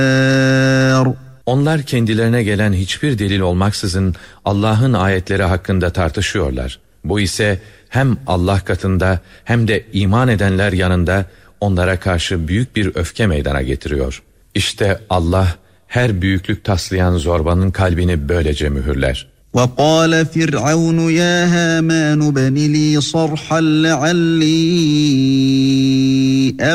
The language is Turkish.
Onlar kendilerine gelen hiçbir delil olmaksızın Allah'ın ayetleri hakkında tartışıyorlar. Bu ise hem Allah katında hem de iman edenler yanında onlara karşı büyük bir öfke meydana getiriyor. İşte Allah her büyüklük taslayan zorbanın kalbini böylece mühürler. وَقَالَ فِرْعَوْنُ يَا هَامَانُ ابْنِ لِي صَرْحًا لَعَلِّي